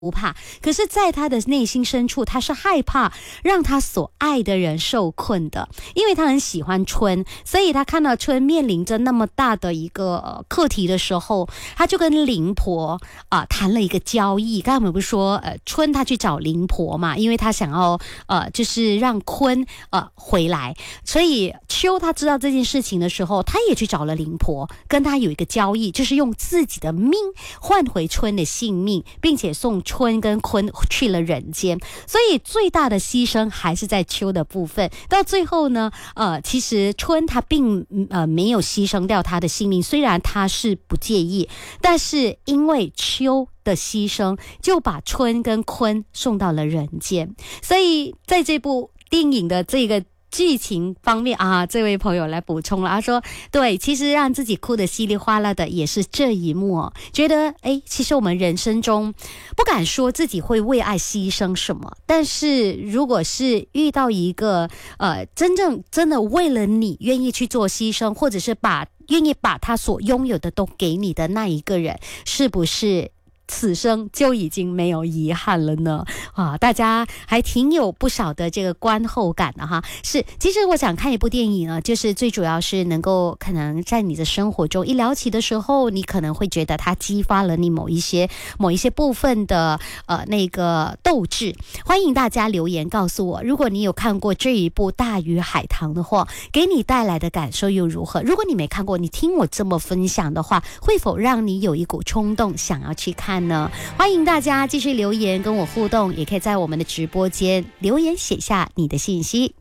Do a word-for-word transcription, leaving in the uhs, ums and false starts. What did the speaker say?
不怕，可是在他的内心深处，他是害怕让他所爱的人受困的，因为他很喜欢春，所以他看到春面临着那么大的一个、呃、课题的时候，他就跟灵婆啊、呃、谈了一个交易。刚才我们不是说呃春他去找灵婆嘛，因为他想要呃就是让鲲呃回来，所以秋他知道这件事情的时候，他也去找了灵婆，跟他有一个交易，就是用自己的命换回春的性命，并且送春跟鲲去了人间，所以最大的牺牲还是在秋的部分。到最后呢，呃，其实春他并呃没有牺牲掉他的性命，虽然他是不介意，但是因为秋的牺牲，就把春跟鲲送到了人间。所以在这部电影的这个剧情方面啊，这位朋友来补充了，他说对，其实让自己哭得稀里哗啦的也是这一幕哦，觉得诶，其实我们人生中不敢说自己会为爱牺牲什么，但是如果是遇到一个呃真正真的为了你愿意去做牺牲，或者是把愿意把他所拥有的都给你的那一个人，是不是此生就已经没有遗憾了呢？啊，大家还挺有不少的这个观后感的哈。是，其实我想看一部电影呢，就是最主要是能够可能在你的生活中一聊起的时候，你可能会觉得它激发了你某一些某一些部分的呃那个斗志。欢迎大家留言告诉我，如果你有看过这一部《大鱼海棠》的话，给你带来的感受又如何？如果你没看过，你听我这么分享的话，会否让你有一股冲动想要去看呢？欢迎大家继续留言跟我互动，也可以在我们的直播间留言写下你的信息。